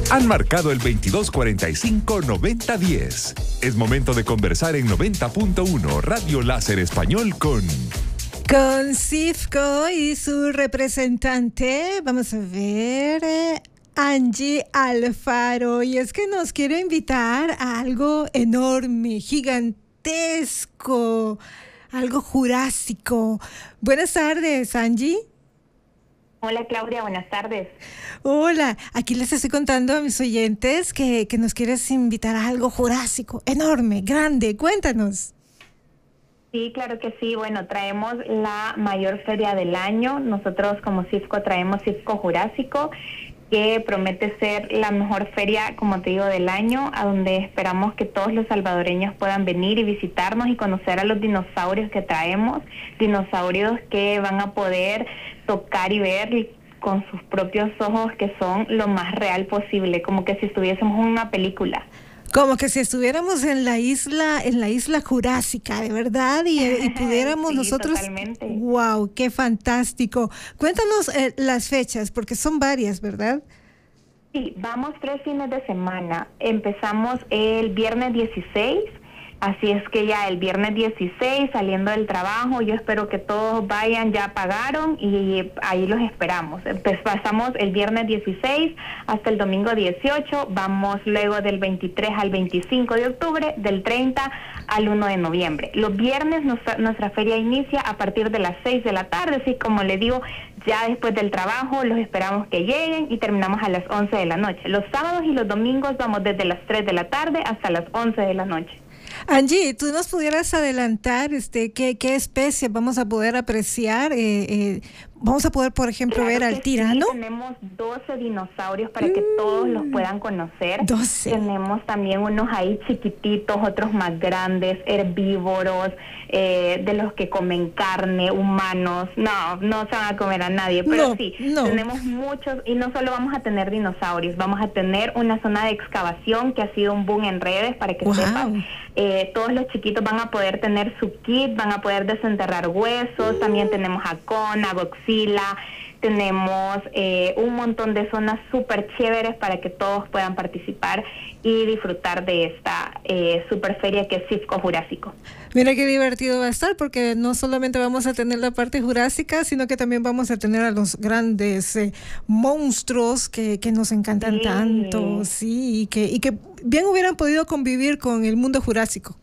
Han marcado el 2245-9010. Es momento de conversar en 90.1 Radio Láser Español con Cifco y su representante. Vamos a ver, Angie Alfaro. Y es que nos quiere invitar a algo enorme, gigantesco, algo jurásico. Buenas tardes, Angie. Hola Claudia, buenas tardes. Hola, aquí les estoy contando a mis oyentes que nos quieres invitar a algo jurásico, enorme, grande. Cuéntanos. Sí, claro que sí. Bueno, traemos la mayor feria del año. Nosotros como Cifco traemos Cifco Jurásico, que promete ser la mejor feria, como te digo, del año, a donde esperamos que todos los salvadoreños puedan venir y visitarnos y conocer a los dinosaurios que traemos, dinosaurios que van a poder tocar y ver con sus propios ojos, que son lo más real posible, como que si estuviésemos en una película. Como que si estuviéramos en la isla jurásica, de verdad, y pudiéramos sí, nosotros. Totalmente. Wow, qué fantástico. Cuéntanos las fechas, porque son varias, ¿verdad? Sí, vamos 3 fines de semana. Empezamos el viernes 16. Así es que ya el viernes 16, saliendo del trabajo, yo espero que todos vayan, ya pagaron y ahí los esperamos. Pues pasamos el viernes 16 hasta el domingo 18, vamos luego del 23 al 25 de octubre, del 30 al 1 de noviembre. Los viernes nuestra feria inicia a partir de las 6 de la tarde, así como le digo, ya después del trabajo los esperamos que lleguen y terminamos a las 11 de la noche. Los sábados y los domingos vamos desde las 3 de la tarde hasta las 11 de la noche. Angie, ¿tú nos pudieras adelantar qué especie vamos a poder apreciar? Vamos a poder, por ejemplo, ver al tirano. Sí, tenemos 12 dinosaurios para que todos los puedan conocer. 12. Tenemos también unos ahí chiquititos, otros más grandes, herbívoros, de los que comen carne, humanos. No se van a comer a nadie, pero tenemos muchos, y no solo vamos a tener dinosaurios, vamos a tener una zona de excavación que ha sido un boom en redes, para que sepan. Todos los chiquitos van a poder tener su kit, van a poder desenterrar huesos. También tenemos a Cona, Godzilla, tenemos un montón de zonas súper chéveres para que todos puedan participar y disfrutar de esta super feria que es Cifco Jurásico. Mira qué divertido va a estar, porque no solamente vamos a tener la parte jurásica, sino que también vamos a tener a los grandes monstruos que nos encantan tanto, sí, y que bien hubieran podido convivir con el mundo jurásico.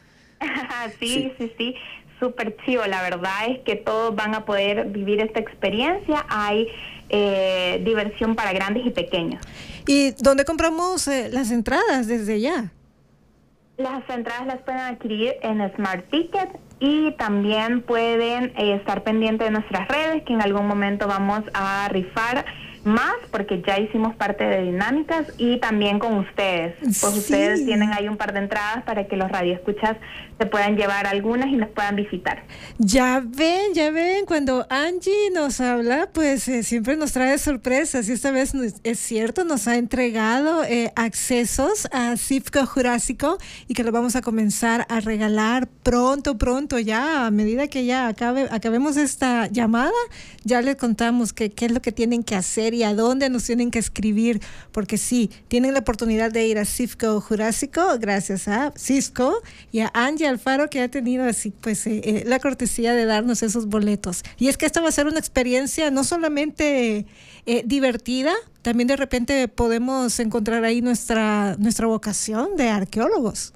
Sí. Súper chivo, la verdad es que todos van a poder vivir esta experiencia. Hay diversión para grandes y pequeños. ¿Y dónde compramos las entradas desde ya? Las entradas las pueden adquirir en Smart Ticket, y también pueden estar pendientes de nuestras redes, que en algún momento vamos a rifar más, porque ya hicimos parte de dinámicas, y también con ustedes. Pues ustedes tienen ahí un par de entradas para que los radioescuchas se puedan llevar algunas y nos puedan visitar. Ya ven, cuando Angie nos habla, pues siempre nos trae sorpresas, y esta vez es cierto, nos ha entregado accesos a Cifco Jurásico, y que lo vamos a comenzar a regalar pronto, ya, a medida que ya acabemos esta llamada, ya les contamos qué es lo que tienen que hacer y a dónde nos tienen que escribir, porque sí, tienen la oportunidad de ir a Cifco Jurásico gracias a Cisco y a Angie Alfaro, que ha tenido así pues la cortesía de darnos esos boletos. Y es que esta va a ser una experiencia no solamente divertida, también de repente podemos encontrar ahí nuestra vocación de arqueólogos.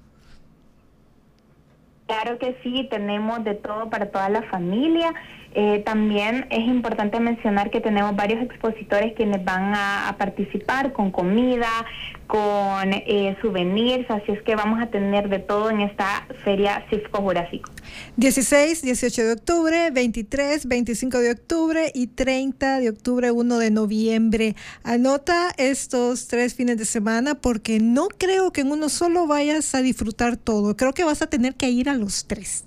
Claro que sí, tenemos de todo para toda la familia. También es importante mencionar que tenemos varios expositores quienes van a participar con comida, con souvenirs, así es que vamos a tener de todo en esta feria Cifco Jurásico. 16, 18 de octubre, 23, 25 de octubre y 30 de octubre, 1 de noviembre. Anota estos 3 fines de semana, porque no creo que en uno solo vayas a disfrutar todo. Creo que vas a tener que ir a los 3.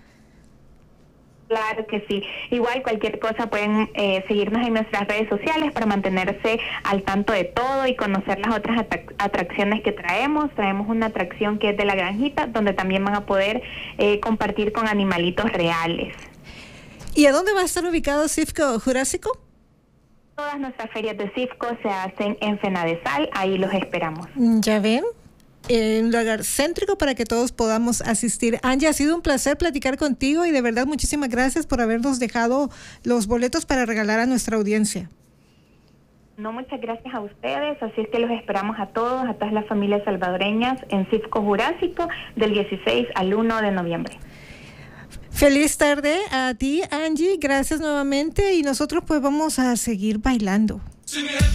Claro que sí. Igual cualquier cosa pueden seguirnos en nuestras redes sociales para mantenerse al tanto de todo y conocer las otras atracciones que traemos. Traemos una atracción que es de la granjita, donde también van a poder compartir con animalitos reales. ¿Y a dónde va a estar ubicado Cifco Jurásico? Todas nuestras ferias de CIFCO se hacen en Fenadesal, ahí los esperamos. Ya ven, un lugar céntrico para que todos podamos asistir. Angie, ha sido un placer platicar contigo y de verdad muchísimas gracias por habernos dejado los boletos para regalar a nuestra audiencia. No, muchas gracias a ustedes, así es que los esperamos a todos, a todas las familias salvadoreñas en CIFCO Jurásico del 16 al 1 de noviembre. Feliz tarde a ti, Angie, gracias nuevamente y nosotros pues vamos a seguir bailando.